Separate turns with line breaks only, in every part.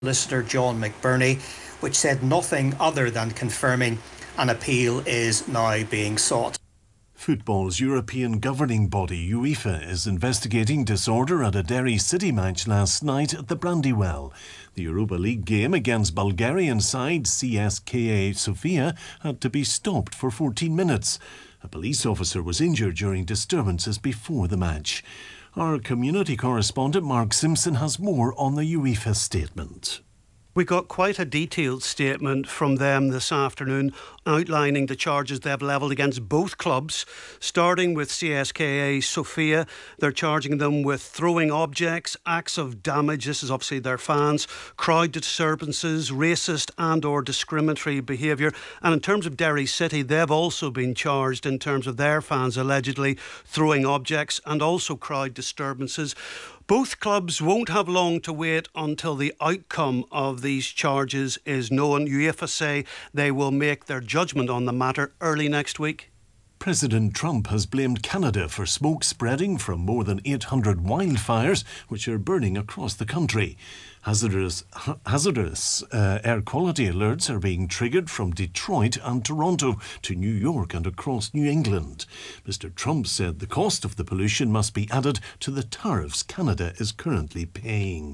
Solicitor John McBurney, which said nothing other than confirming an appeal is now being sought.
Football's European governing body, UEFA, is investigating disorder at a Derry City match last night at the Brandywell. The Europa League game against Bulgarian side CSKA Sofia had to be stopped for 14 minutes. A police officer was injured during disturbances before the match. Our community correspondent Mark Simpson has more on the UEFA statement.
We got quite a detailed statement from them this afternoon outlining the charges they've levelled against both clubs, starting with CSKA Sofia. They're charging them with throwing objects, acts of damage, this is obviously their fans, crowd disturbances, racist and or discriminatory behaviour. And in terms of Derry City, they've also been charged in terms of their fans allegedly throwing objects and also crowd disturbances. Both clubs won't have long to wait until the outcome of these charges is known. UEFA say they will make their judgment on the matter early next week.
President Trump has blamed Canada for smoke spreading from more than 800 wildfires which are burning across the country. Hazardous air quality alerts are being triggered from Detroit and Toronto to New York and across New England. Mr. Trump said the cost of the pollution must be added to the tariffs Canada is currently paying.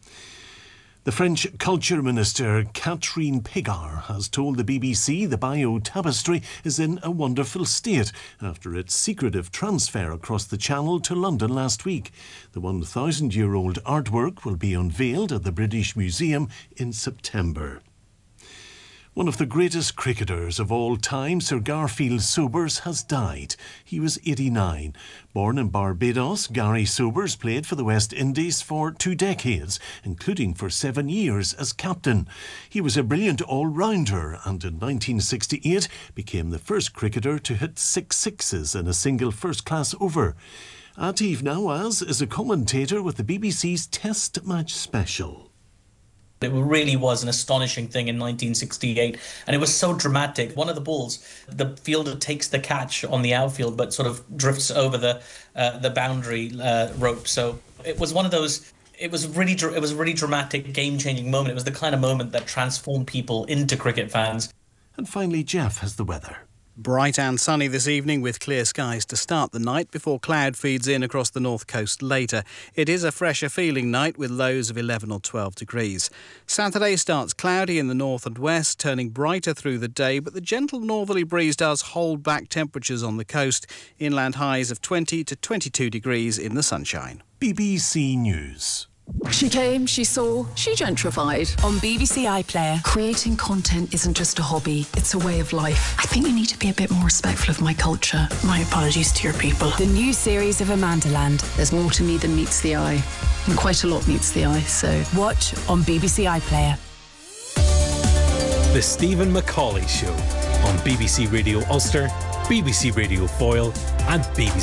The French Culture Minister Catherine Pégard has told the BBC the Bayeux Tapestry is in a wonderful state after its secretive transfer across the Channel to London last week. The 1,000-year-old artwork will be unveiled at the British Museum in September. One of the greatest cricketers of all time, Sir Garfield Sobers, has died. He was 89. Born in Barbados, Gary Sobers played for the West Indies for 2 decades, including for 7 years as captain. He was a brilliant all-rounder and in 1968 became the first cricketer to hit 6 sixes in a single first-class over. Atif Nawaz is a commentator with the BBC's Test Match Special.
It really was an astonishing thing in 1968, and it was so dramatic. One of the balls, the fielder takes the catch on the outfield, but sort of drifts over the boundary rope. So it was one of those. It was a really dramatic, game-changing moment. It was the kind of moment that transformed people into cricket fans.
And finally, Jeff has the weather.
Bright and sunny this evening with clear skies to start the night before cloud feeds in across the north coast later. It is a fresher feeling night with lows of 11 or 12 degrees. Saturday starts cloudy in the north and west, turning brighter through the day, but the gentle northerly breeze does hold back temperatures on the coast. Inland highs of 20 to 22 degrees in the sunshine.
BBC News.
She came, she saw, she gentrified.
On BBC iPlayer.
Creating content isn't just a hobby, it's a way of life. I think you need to be a bit more respectful of my culture. My apologies to your people.
The new series of Amandaland.
There's more to me than meets the eye. And quite a lot meets the eye, so...
Watch on BBC iPlayer.
The Stephen Macaulay Show on BBC Radio Ulster, BBC Radio Foyle and BBC